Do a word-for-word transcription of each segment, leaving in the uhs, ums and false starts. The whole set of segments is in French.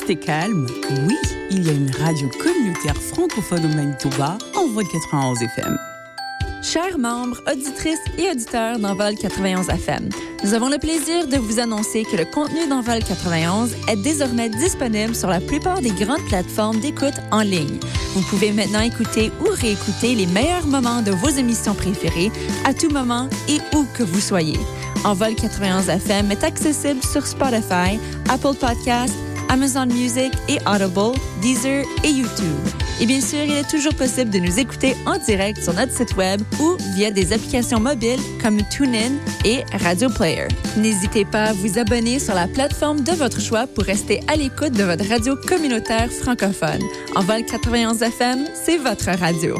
rester calme? Oui, il y a une radio communautaire francophone au Manitoba, Envol quatre-vingt-onze F M. Chers membres, auditrices et auditeurs d'Envol quatre-vingt-onze F M, nous avons le plaisir de vous annoncer que le contenu d'Envol quatre-vingt-onze est désormais disponible sur la plupart des grandes plateformes d'écoute en ligne. Vous pouvez maintenant écouter ou réécouter les meilleurs moments de vos émissions préférées à tout moment et où que vous soyez. Envol quatre-vingt-onze F M est accessible sur Spotify, Apple Podcasts, Amazon Music et Audible, Deezer et YouTube. Et bien sûr, il est toujours possible de nous écouter en direct sur notre site web ou via des applications mobiles comme TuneIn et Radio Player. N'hésitez pas à vous abonner sur la plateforme de votre choix pour rester à l'écoute de votre radio communautaire francophone. Envol quatre-vingt-onze F M, c'est votre radio.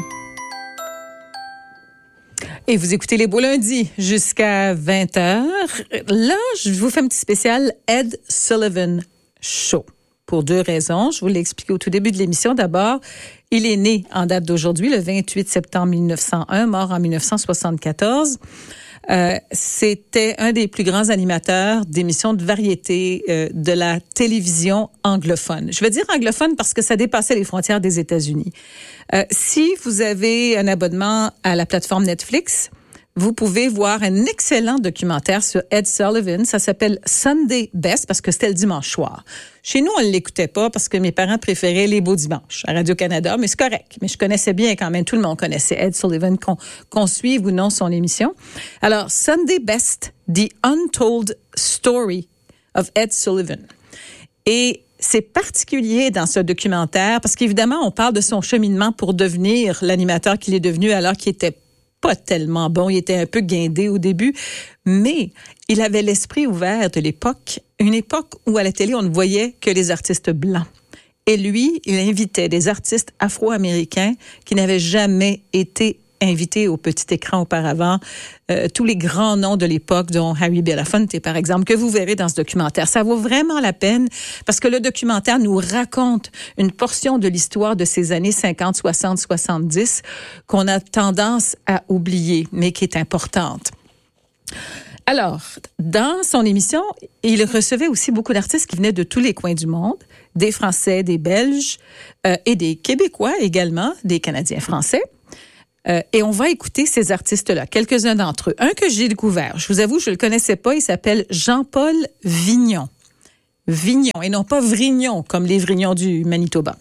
Et vous écoutez les beaux lundis jusqu'à vingt heures. Là, je vous fais un petit spécial Ed Sullivan Show. Pour deux raisons. Je vous l'ai expliqué au tout début de l'émission. D'abord, il est né en date d'aujourd'hui, le vingt-huit septembre mille neuf cent un, mort en mille neuf cent soixante-quatorze. Euh, c'était un des plus grands animateurs d'émissions de variété euh, de la télévision anglophone. Je veux dire anglophone parce que ça dépassait les frontières des États-Unis. Euh, si vous avez un abonnement à la plateforme Netflix, vous pouvez voir un excellent documentaire sur Ed Sullivan. Ça s'appelle Sunday Best parce que c'était le dimanche soir. Chez nous, on ne l'écoutait pas parce que mes parents préféraient Les Beaux Dimanches à Radio-Canada, mais c'est correct. Mais je connaissais bien quand même, tout le monde connaissait Ed Sullivan, qu'on, qu'on suive ou non son émission. Alors, Sunday Best, The Untold Story of Ed Sullivan. Et c'est particulier dans ce documentaire parce qu'évidemment, on parle de son cheminement pour devenir l'animateur qu'il est devenu alors qu'il était pas tellement bon, il était un peu guindé au début, mais il avait l'esprit ouvert de l'époque, une époque où à la télé, on ne voyait que les artistes blancs. Et lui, il invitait des artistes afro-américains qui n'avaient jamais été invités au petit écran auparavant. Euh, tous les grands noms de l'époque, dont Harry Belafonte, par exemple, que vous verrez dans ce documentaire. Ça vaut vraiment la peine parce que le documentaire nous raconte une portion de l'histoire de ces années cinquante, soixante, soixante-dix qu'on a tendance à oublier, mais qui est importante. Alors, dans son émission, il recevait aussi beaucoup d'artistes qui venaient de tous les coins du monde, des Français, des Belges euh, et des Québécois également, des Canadiens français. Euh, et on va écouter ces artistes-là, quelques-uns d'entre eux. Un que j'ai découvert, je vous avoue, je le connaissais pas, il s'appelle Jean-Paul Vignon. Vignon, et non pas Vrignon, comme les Vrignons du Manitoba.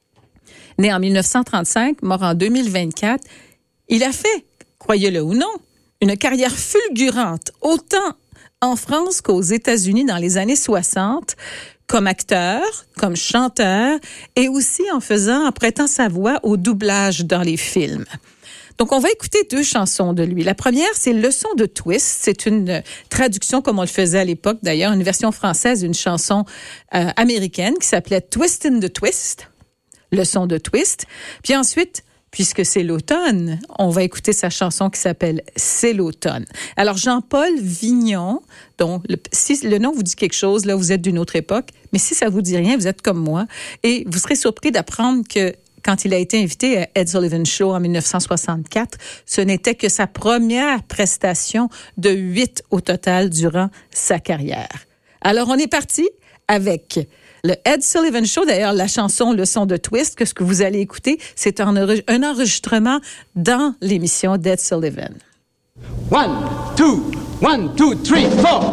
Né en mille neuf cent trente-cinq, mort en deux mille vingt-quatre, il a fait, croyez-le ou non, une carrière fulgurante, autant en France qu'aux États-Unis dans les années soixante, comme acteur, comme chanteur, et aussi en faisant, en prêtant sa voix au doublage dans les films. Donc, on va écouter deux chansons de lui. La première, c'est Leçon de twist. C'est une traduction, comme on le faisait à l'époque, d'ailleurs, une version française d'une chanson euh, américaine qui s'appelait Twist in the Twist. Leçon de twist. Puis ensuite, puisque c'est l'automne, on va écouter sa chanson qui s'appelle C'est l'automne. Alors, Jean-Paul Vignon, dont le, si le nom vous dit quelque chose, là, vous êtes d'une autre époque, mais si ça vous dit rien, vous êtes comme moi, et vous serez surpris d'apprendre que quand il a été invité à Ed Sullivan Show en mille neuf cent soixante-quatre, ce n'était que sa première prestation de huit au total durant sa carrière. Alors, on est parti avec le Ed Sullivan Show. D'ailleurs, la chanson Leçon de twist, que ce que vous allez écouter, c'est un, un enregistrement dans l'émission d'Ed Sullivan. One, two, one, two, three, four.